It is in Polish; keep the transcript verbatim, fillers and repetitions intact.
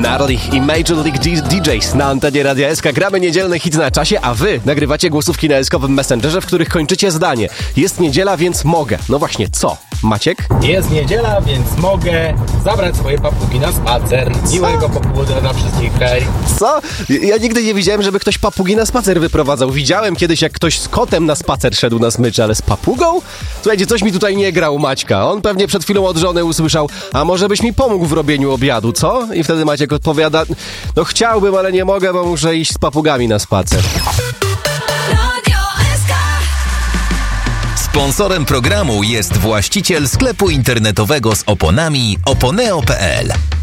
Marley i Major League D Js na antenie Radia S K. Gramy niedzielny hit na czasie, a wy nagrywacie głosówki na eskowym Messengerze, w których kończycie zdanie. Jest niedziela, więc mogę. No właśnie, co? Maciek? Jest niedziela, więc mogę zabrać swoje papugi na spacer. Co? Miłego popołudnia dla wszystkich, hej. Co? Ja nigdy nie widziałem, żeby ktoś papugi na spacer wyprowadzał. Widziałem kiedyś, jak ktoś z kotem na spacer szedł na smyczy, ale z papugą? Słuchajcie, coś mi tutaj nie grał Maćka. On pewnie przed chwilą od żony usłyszał: a może byś mi pomógł w robieniu obiadu, co? I wtedy Maciek odpowiada: no chciałbym, ale nie mogę, bo muszę iść z papugami na spacer. Sponsorem programu jest właściciel sklepu internetowego z oponami oponeo kropka pe el.